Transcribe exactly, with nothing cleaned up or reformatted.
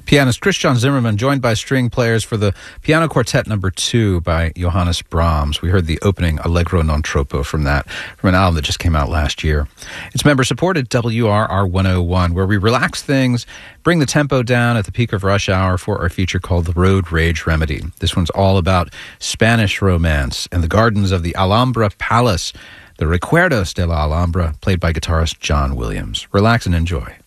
Pianist Christian Zimmermann, joined by string players for the Piano Quartet Number Two by Johannes Brahms. We heard the opening Allegro non troppo from that, from an album that just came out last year. It's member-supported W R R one oh one, where we relax things, bring the tempo down at the peak of rush hour for our feature called The Road Rage Remedy. This one's all about Spanish romance and the gardens of the Alhambra Palace, the Recuerdos de la Alhambra, played by guitarist John Williams. Relax and enjoy.